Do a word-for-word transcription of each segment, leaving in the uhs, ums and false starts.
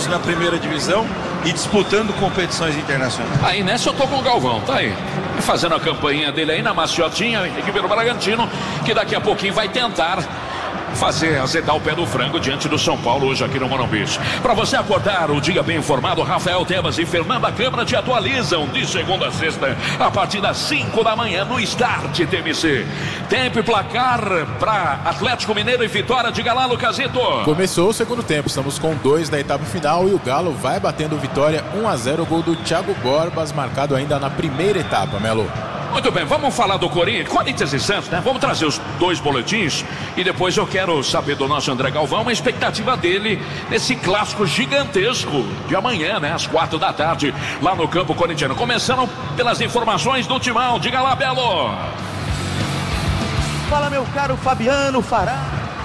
anos na primeira divisão e disputando competições internacionais. Aí nessa eu tô com o Galvão, tá aí, fazendo a campanha dele aí na maciotinha, equipe do Bragantino, que daqui a pouquinho vai tentar fazer, azedar o pé do frango diante do São Paulo hoje aqui no Morumbi. Para você acordar o dia bem informado, Rafael Tebas e Fernanda Câmara te atualizam de segunda a sexta, a partir das cinco da manhã no Start T M C. Tempo e placar para Atlético Mineiro e Vitória. Diga lá, Lucasito. Começou o segundo tempo, estamos com dois da etapa final e o Galo vai batendo Vitória um a zero, o gol do Thiago Borbas, marcado ainda na primeira etapa, Melo. Muito bem, vamos falar do Corinthians, Corinthians e Santos, né? Vamos trazer os dois boletins e depois eu quero saber do nosso André Galvão a expectativa dele nesse clássico gigantesco de amanhã, né? Às quatro da tarde, lá no campo corintiano. Começando pelas informações do Timão. Diga lá, Belo. Fala, meu caro Fabiano Fará.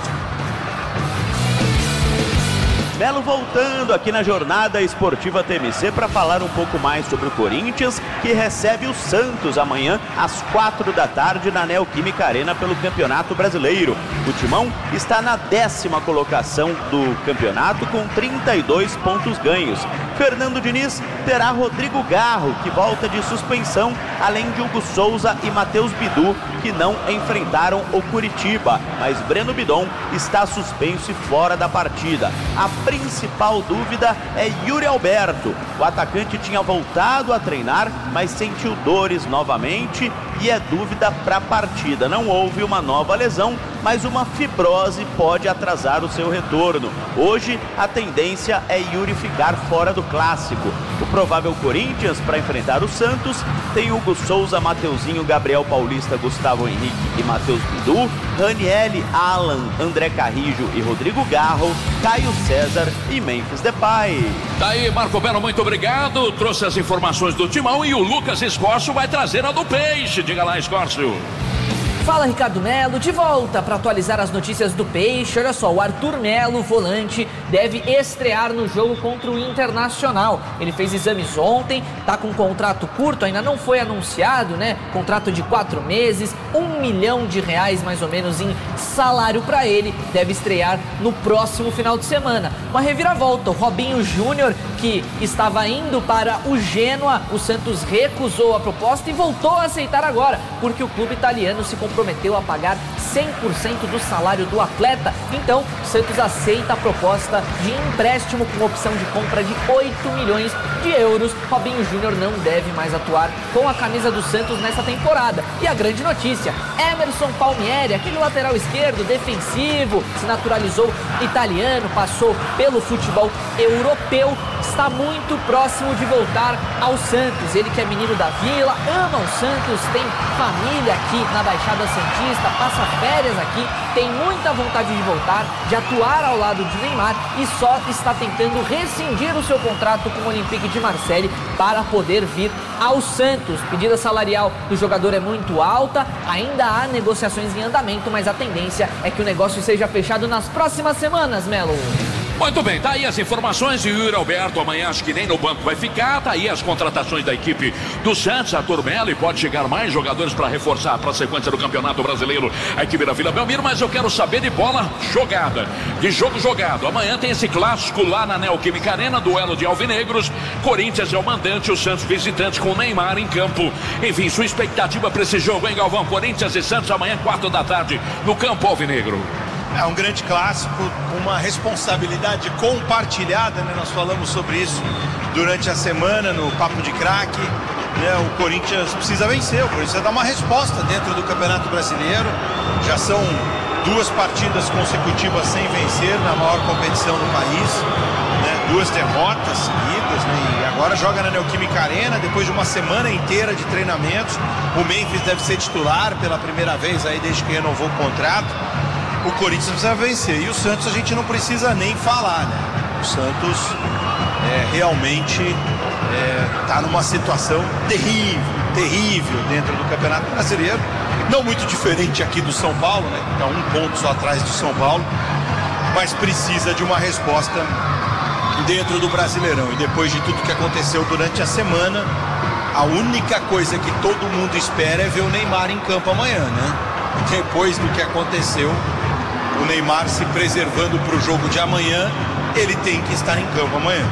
Melo voltando aqui na Jornada Esportiva T M C para falar um pouco mais sobre o Corinthians, que recebe o Santos amanhã às quatro da tarde na Neoquímica Arena pelo Campeonato Brasileiro. O Timão está na décima colocação do campeonato com trinta e dois pontos ganhos. Fernando Diniz terá Rodrigo Garro, que volta de suspensão, além de Hugo Souza e Matheus Bidu, que não enfrentaram o Curitiba, mas Breno Bidon está suspenso e fora da partida. A principal dúvida é Yuri Alberto. O atacante tinha voltado a treinar, mas sentiu dores novamente e é dúvida para a partida. Não houve uma nova lesão, mas uma fibrose pode atrasar o seu retorno. Hoje, a tendência é Yuri ficar fora do clássico. O provável Corinthians para enfrentar o Santos tem Hugo Souza, Mateuzinho, Gabriel Paulista, Gustavo Henrique e Matheus Bidu, Ranieri, Alan, André Carrijo e Rodrigo Garro, Caio César e Memphis Depay. Tá aí, Marco Belo, muito obrigado. Trouxe as informações do Timão e o Lucas Escórcio vai trazer a do Peixe. Diga lá, Escórcio. Fala, Ricardo Melo, de volta para atualizar as notícias do Peixe. Olha só, o Arthur Melo, volante, deve estrear no jogo contra o Internacional. Ele fez exames ontem, tá com um contrato curto, ainda não foi anunciado, né? Contrato de quatro meses, um milhão de reais mais ou menos em salário para ele. Deve estrear no próximo final de semana. Uma reviravolta, o Robinho Júnior, que estava indo para o Genoa, o Santos recusou a proposta e voltou a aceitar agora, porque o clube italiano se comprometeu a pagar cem por cento do salário do atleta. Então, o Santos aceita a proposta de empréstimo com opção de compra de oito milhões de euros. Robinho Júnior não deve mais atuar com a camisa do Santos nessa temporada. E a grande notícia, Emerson Palmieri, aquele lateral esquerdo defensivo, se naturalizou italiano, passou pelo futebol europeu, está muito próximo de voltar ao Santos. Ele que é menino da Vila, ama o Santos, tem família aqui na Baixada Santista, passa férias aqui, tem muita vontade de voltar, de atuar ao lado de Neymar e só está tentando rescindir o seu contrato com o Olympique de Marseille para poder vir ao Santos. Pedida salarial do jogador é muito alta, ainda há negociações em andamento, mas a tendência é que o negócio seja fechado nas próximas semanas, Melo. Muito bem, tá aí as informações. E o Yuri Alberto amanhã acho que nem no banco vai ficar. Tá aí as contratações da equipe do Santos, Arthur Melo, e pode chegar mais jogadores para reforçar para a sequência do Campeonato Brasileiro, a equipe da Vila Belmiro. Mas eu quero saber de bola jogada, de jogo jogado. Amanhã tem esse clássico lá na Neoquímica Arena, duelo de alvinegros. Corinthians é o mandante, o Santos visitante, com o Neymar em campo. Enfim, sua expectativa para esse jogo, hein, Galvão? Corinthians e Santos amanhã, quatro da tarde, no campo alvinegro. É um grande clássico, uma responsabilidade compartilhada, né? Nós falamos sobre isso durante a semana no Papo de Craque, né? O Corinthians precisa vencer, o Corinthians precisa dar uma resposta dentro do Campeonato Brasileiro. Já são duas partidas consecutivas sem vencer na maior competição do país, né? Duas derrotas seguidas, né? E agora joga na Neoquímica Arena, depois de uma semana inteira de treinamentos. O Memphis deve ser titular pela primeira vez aí desde que renovou o contrato. O Corinthians precisa vencer, e o Santos a gente não precisa nem falar, né? O Santos é, realmente está é, numa situação terrível, terrível dentro do Campeonato Brasileiro, não muito diferente aqui do São Paulo, né? Está um ponto só atrás do São Paulo, mas precisa de uma resposta dentro do Brasileirão. E depois de tudo que aconteceu durante a semana, a única coisa que todo mundo espera é ver o Neymar em campo amanhã, né? Depois do que aconteceu, o Neymar se preservando para o jogo de amanhã, ele tem que estar em campo amanhã.